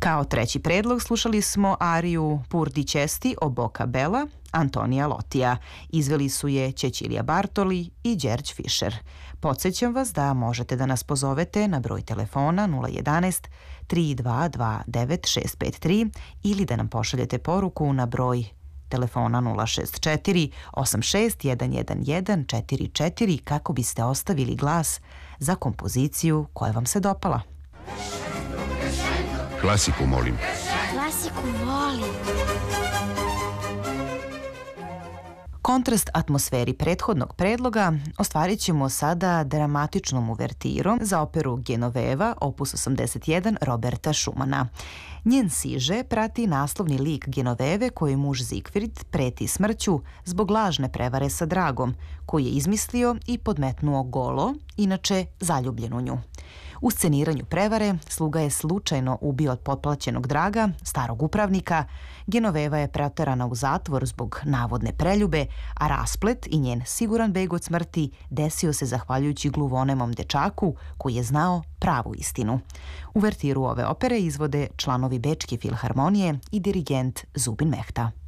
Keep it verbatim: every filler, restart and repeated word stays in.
Kao treći predlog slušali smo ariju Pur di Cesti o Boca Bella Antonija Lotija. Izveli su je Cecilia Bartoli i Đerđ Fischer. Podsećam vas da možete da nas pozovete na broj telefona nula jedanaest tri dva dva devet šest pet tri ili da nam pošaljete poruku na broj telefona nula šest četiri osam šest jedan jedan jedan četiri četiri kako biste ostavili glas za kompoziciju koja vam se dopala. Klasiku molim. Klasiku volim. Kontrast atmosferi prethodnog predloga ostvarit ćemo sada dramatičnom uvertirom za operu Genoveva, opus osamdeset jedan Roberta Schumana. Njen siže prati naslovni lik Genoveve koji muž Zigfrid preti smrću zbog lažne prevare sa Dragom, koji je izmislio i podmetnuo Golo, inače zaljubljen u nju. U sceniranju prevare sluga je slučajno ubio potplaćenog Draga, starog upravnika. Genoveva je preterana u zatvor zbog navodne preljube, a rasplet i njen siguran beg od smrti desio se zahvaljujući gluvonemom dečaku koji je znao pravu istinu. Uvertiru ove opere izvode članovi Bečke filharmonije i dirigent Zubin Mehta.